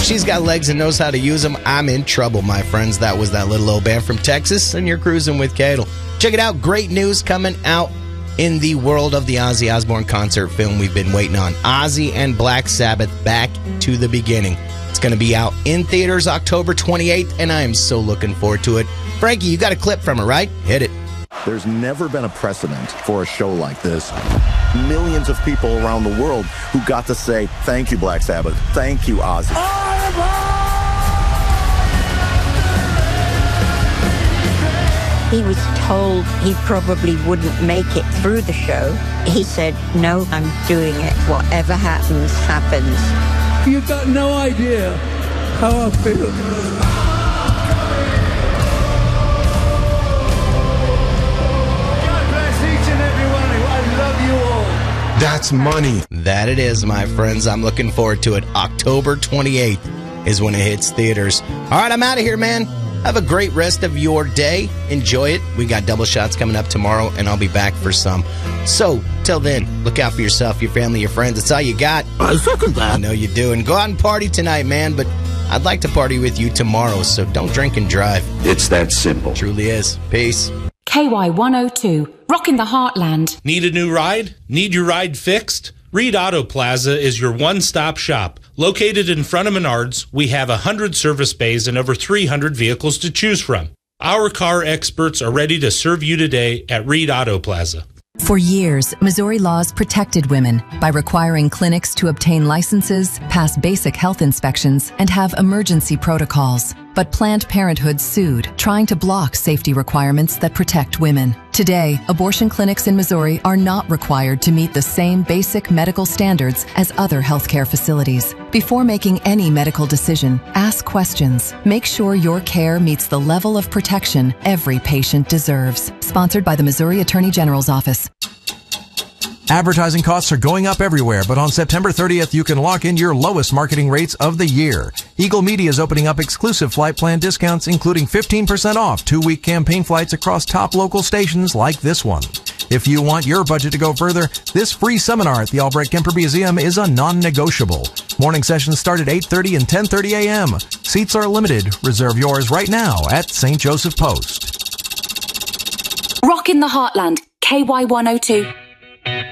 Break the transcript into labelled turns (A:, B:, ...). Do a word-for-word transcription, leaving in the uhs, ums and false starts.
A: she's got legs and knows how to use them, I'm in trouble, my friends. That was that little old band from Texas, and you're cruising with Cadel. Check it out. Great news coming out in the world of the Ozzy Osbourne concert film we've been waiting on. Ozzy and Black Sabbath, Back to the Beginning. It's going to be out in theaters October twenty-eighth, and I am so looking forward to it. Frankie, you got a clip from it, right? Hit it.
B: There's never been a precedent for a show like this. Millions of people around the world who got to say, thank you, Black Sabbath. Thank you, Ozzy.
C: He was told he probably wouldn't make it through the show. He said, no, I'm doing it. Whatever happens, happens.
D: You've got no idea how I feel.
E: That's money.
A: That it is, my friends. I'm looking forward to it. October twenty-eighth is when it hits theaters. All right, I'm out of here, man. Have a great rest of your day. Enjoy it. We got double shots coming up tomorrow, and I'll be back for some. So, till then, look out for yourself, your family, your friends. That's all you got.
D: I second that.
A: I know you do. And go out and party tonight, man. But I'd like to party with you tomorrow, so don't drink and drive.
F: It's that simple.
A: Truly is. Peace.
G: K Y one oh two, rocking the heartland.
H: Need a new ride? Need your ride fixed? Reed Auto Plaza is your one-stop shop. Located in front of Menards, we have one hundred service bays and over three hundred vehicles to choose from. Our car experts are ready to serve you today at Reed Auto Plaza.
I: For years, Missouri laws protected women by requiring clinics to obtain licenses, pass basic health inspections, and have emergency protocols. But Planned Parenthood sued, trying to block safety requirements that protect women. Today, abortion clinics in Missouri are not required to meet the same basic medical standards as other healthcare facilities. Before making any medical decision, ask questions. Make sure your care meets the level of protection every patient deserves. Sponsored by the Missouri Attorney General's Office.
J: Advertising costs are going up everywhere, but on September thirtieth, you can lock in your lowest marketing rates of the year. Eagle Media is opening up exclusive flight plan discounts, including fifteen percent off two-week campaign flights across top local stations like this one. If you want your budget to go further, this free seminar at the Albrecht Kemper Museum is a non-negotiable. Morning sessions start at eight thirty and ten thirty a.m. Seats are limited. Reserve yours right now at Saint Joseph Post.
G: Rocking the heartland, K Y one oh two.